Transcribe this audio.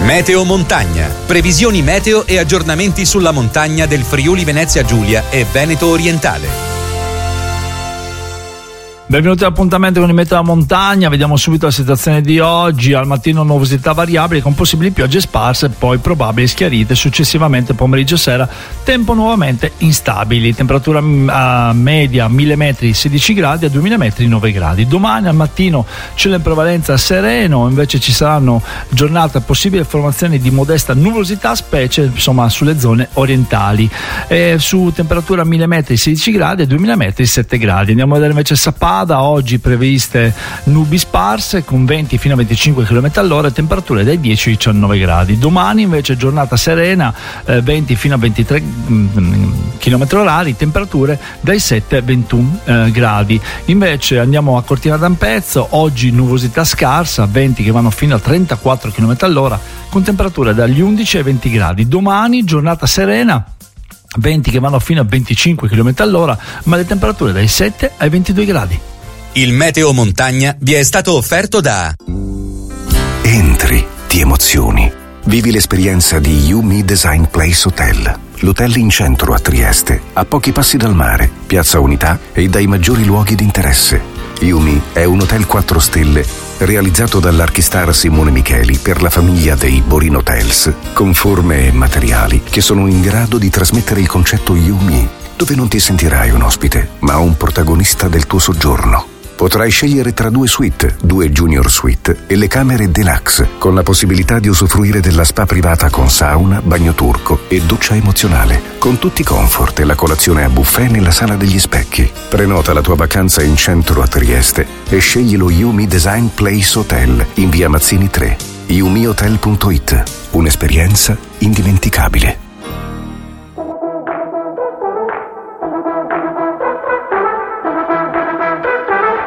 Meteo Montagna. Previsioni meteo e aggiornamenti sulla montagna del Friuli Venezia Giulia e Veneto Orientale. Benvenuti all'appuntamento con il Meteo Montagna. Vediamo subito la situazione di oggi. Al mattino nuvolosità variabili con possibili piogge sparse, poi probabili schiarite. Successivamente pomeriggio e sera tempo nuovamente instabili. Temperatura media 1000 metri 16 gradi, a 2000 metri 9 gradi. Domani al mattino cielo in prevalenza sereno, invece ci saranno giornate possibili formazioni di modesta nuvolosità, specie insomma sulle zone orientali. Su temperatura 1000 metri 16 gradi, a 2000 metri 7 gradi. Andiamo a vedere invece Sappada. Oggi previste nubi sparse con venti fino a 25 km all'ora e temperature dai 10 ai 19 gradi. Domani invece giornata serena, 20 fino a 23 km orari, temperature dai 7 ai 21 gradi. Invece andiamo a Cortina d'Ampezzo, oggi nuvolosità scarsa, venti che vanno fino a 34 km all'ora con temperature dagli 11 ai 20 gradi. Domani giornata serena, venti che vanno fino a 25 km all'ora, ma le temperature dai 7 ai 22 gradi. Il Meteo Montagna vi è stato offerto da Entri, ti emozioni. Vivi l'esperienza di YuMi Design Place Hotel. L'hotel in centro a Trieste, a pochi passi dal mare, Piazza Unità e dai maggiori luoghi di interesse. YuMi è un hotel 4 stelle realizzato dall'archistar Simone Micheli per la famiglia dei Borin Hotels, con forme e materiali che sono in grado di trasmettere il concetto YuMi, dove non ti sentirai un ospite, ma un protagonista del tuo soggiorno. Potrai scegliere tra 2 suite, 2 junior suite e le camere deluxe, con la possibilità di usufruire della spa privata con sauna, bagno turco e doccia emozionale, con tutti i comfort e la colazione a buffet nella sala degli specchi. Prenota la tua vacanza in centro a Trieste e scegli lo YuMi Design Place Hotel in via Mazzini 3. yumihotel.it. Un'esperienza indimenticabile.